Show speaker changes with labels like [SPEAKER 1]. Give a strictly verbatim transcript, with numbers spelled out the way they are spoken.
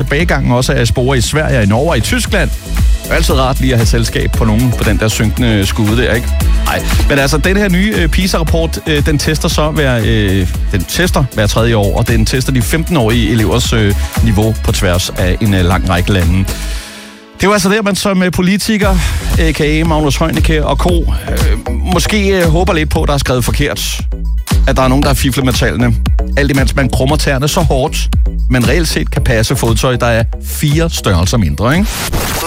[SPEAKER 1] tilbagegangen også er spore i Sverige, i Norge og i Tyskland. Det er altid rart lige at have selskab på nogen på den der synkende skude der, ikke? Nej, men altså, den her nye øh, PISA-rapport, øh, den tester så hver, øh, den tester hver tredje år, og den tester de femten-årige elevers øh, niveau på tværs af en øh, lang række lande. Det var altså der, man som politiker, a k a. Magnus Heunicke og co., øh, måske øh, håber lidt på, der er skrevet forkert. At der er nogen, der er fiflet med tallene. Alt imens man krummer tæerne så hårdt, men reelt set kan passe fodtøj, der er fire størrelser mindre, ikke?